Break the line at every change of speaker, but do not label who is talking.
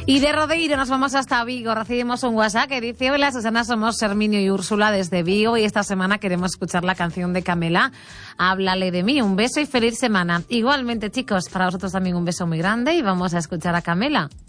Y de Rodeiro nos vamos hasta Vigo. Recibimos un WhatsApp que dice: hola Susana, somos Herminio y Úrsula desde Vigo y esta semana queremos escuchar la canción de Camela, Háblale de mí. Un beso y feliz semana. Igualmente, chicos, para vosotros también un beso muy grande y vamos a escuchar a Camela.